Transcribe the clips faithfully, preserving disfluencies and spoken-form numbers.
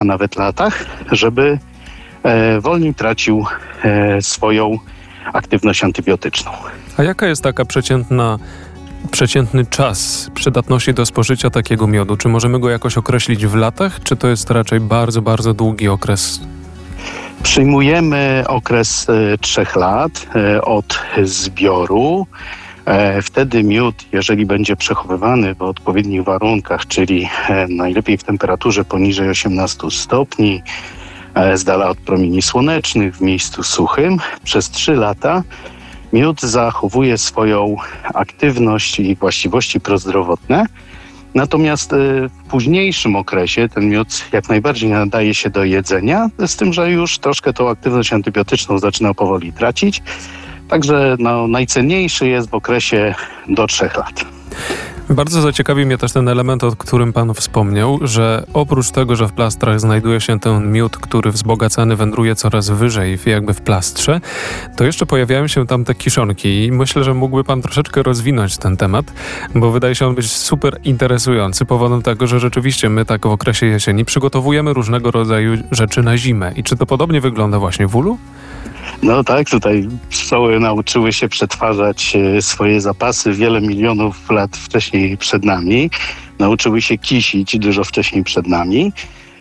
a nawet latach, żeby e, wolniej tracił e, swoją aktywność antybiotyczną. A jaka jest taka przeciętna, przeciętny czas przydatności do spożycia takiego miodu? Czy możemy go jakoś określić w latach, czy to jest raczej bardzo, bardzo długi okres? Przyjmujemy okres e, trzech lat e, od zbioru. E, wtedy miód, jeżeli będzie przechowywany w odpowiednich warunkach, czyli e, najlepiej w temperaturze poniżej osiemnastu stopni, e, z dala od promieni słonecznych, w miejscu suchym, przez trzy lata miód zachowuje swoją aktywność i właściwości prozdrowotne. Natomiast w późniejszym okresie ten miód jak najbardziej nadaje się do jedzenia, z tym, że już troszkę tą aktywność antybiotyczną zaczyna powoli tracić. Także no, najcenniejszy jest w okresie do trzech lat. Bardzo zaciekawił mnie też ten element, o którym pan wspomniał, że oprócz tego, że w plastrach znajduje się ten miód, który wzbogacany wędruje coraz wyżej, jakby w plastrze, to jeszcze pojawiają się tam te kiszonki i myślę, że mógłby pan troszeczkę rozwinąć ten temat, bo wydaje się on być super interesujący powodem tego, że rzeczywiście my tak w okresie jesieni przygotowujemy różnego rodzaju rzeczy na zimę. I czy to podobnie wygląda właśnie w ulu? No tak, tutaj pszczoły nauczyły się przetwarzać swoje zapasy wiele milionów lat wcześniej przed nami. Nauczyły się kisić dużo wcześniej przed nami.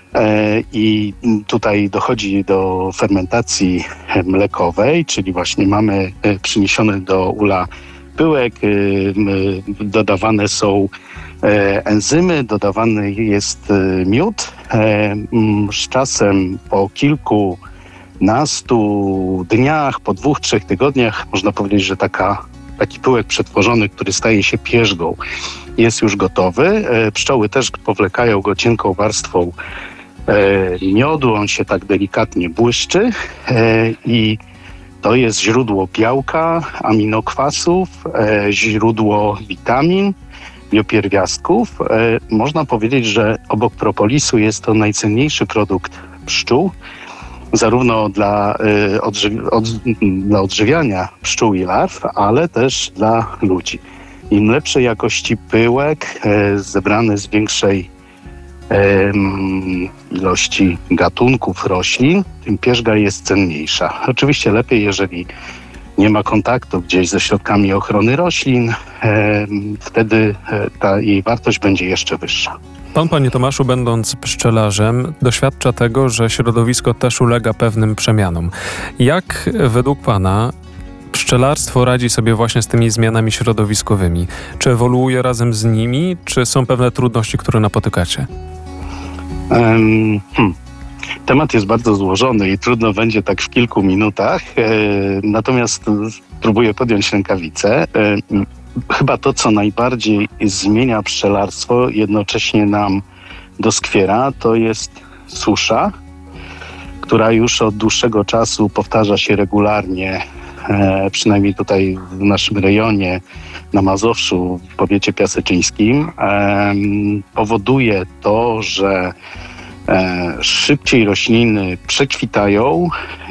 I tutaj dochodzi do fermentacji mlekowej, czyli właśnie mamy przyniesiony do ula pyłek, dodawane są enzymy, dodawany jest miód. Z czasem po kilku nastu dniach, po dwóch, trzech tygodniach można powiedzieć, że taka, taki pyłek przetworzony, który staje się pierzgą, jest już gotowy. Pszczoły też powlekają go cienką warstwą miodu, on się tak delikatnie błyszczy i to jest źródło białka, aminokwasów, źródło witamin, biopierwiastków. Można powiedzieć, że obok propolisu jest to najcenniejszy produkt pszczół, zarówno dla, y, odżywi- od, dla odżywiania pszczół i larw, ale też dla ludzi. Im lepszej jakości pyłek y, zebrany z większej y, ilości gatunków roślin, tym pierzga jest cenniejsza. Oczywiście lepiej, jeżeli nie ma kontaktu gdzieś ze środkami ochrony roślin, y, wtedy y, ta jej wartość będzie jeszcze wyższa. Pan, panie Tomaszu, będąc pszczelarzem, doświadcza tego, że środowisko też ulega pewnym przemianom. Jak według pana pszczelarstwo radzi sobie właśnie z tymi zmianami środowiskowymi? Czy ewoluuje razem z nimi, czy są pewne trudności, które napotykacie? Um, hmm. Temat jest bardzo złożony i trudno będzie tak w kilku minutach, e, natomiast spróbuję podjąć rękawice. E, Chyba to, co najbardziej zmienia pszczelarstwo, jednocześnie nam doskwiera, to jest susza, która już od dłuższego czasu powtarza się regularnie, e, przynajmniej tutaj w naszym rejonie na Mazowszu, w powiecie piaseczyńskim. E, powoduje to, że e, szybciej rośliny przekwitają.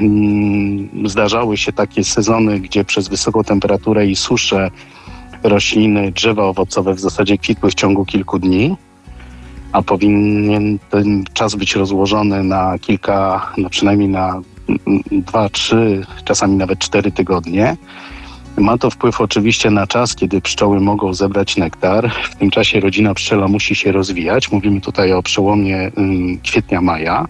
E, zdarzały się takie sezony, gdzie przez wysoką temperaturę i suszę rośliny, drzewa owocowe w zasadzie kwitły w ciągu kilku dni, a powinien ten czas być rozłożony na kilka, no przynajmniej na dwa, trzy, czasami nawet cztery tygodnie. Ma to wpływ oczywiście na czas, kiedy pszczoły mogą zebrać nektar. W tym czasie rodzina pszczela musi się rozwijać. Mówimy tutaj o przełomie kwietnia-maja.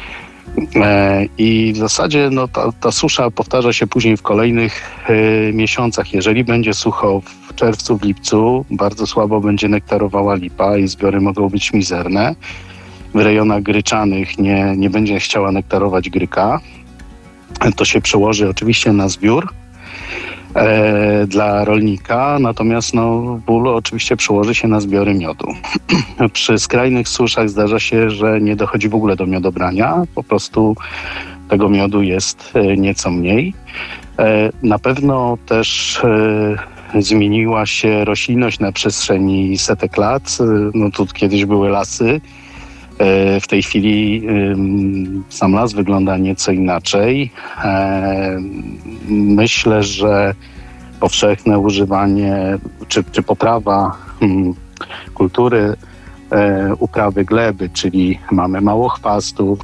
I w zasadzie no, ta, ta susza powtarza się później w kolejnych y, miesiącach. Jeżeli będzie sucho w czerwcu, w lipcu, bardzo słabo będzie nektarowała lipa i zbiory mogą być mizerne. W rejonach gryczanych nie, nie będzie chciała nektarować gryka. To się przełoży oczywiście na zbiór e, dla rolnika, natomiast no, ból oczywiście przełoży się na zbiory miodu. Przy skrajnych suszach zdarza się, że nie dochodzi w ogóle do miodobrania, po prostu tego miodu jest e, nieco mniej. E, na pewno też e, zmieniła się roślinność na przestrzeni setek lat. E, no tu kiedyś były lasy. W tej chwili sam las wygląda nieco inaczej. Myślę, że powszechne używanie czy, czy poprawa kultury e, uprawy gleby, czyli mamy mało chwastu,